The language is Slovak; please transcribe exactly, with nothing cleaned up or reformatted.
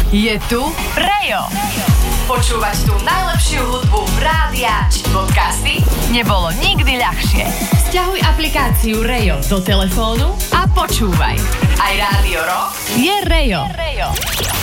Je tu Rejo. Počúvať tú najlepšiu hudbu rádia či podcasty nebolo nikdy ľahšie. Sťahuj aplikáciu Rejo do telefónu a počúvaj. Aj Rádio Rock je Rejo.